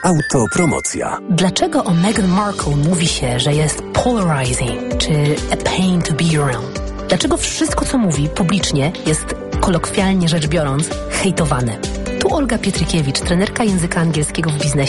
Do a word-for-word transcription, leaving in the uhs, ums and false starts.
Autopromocja. Dlaczego o Meghan Markle mówi się, że jest polarizing, czy a pain to be around? Dlaczego wszystko, co mówi publicznie, jest, kolokwialnie rzecz biorąc, hejtowane? Tu Olga Pietrykiewicz, trenerka języka angielskiego w biznesie.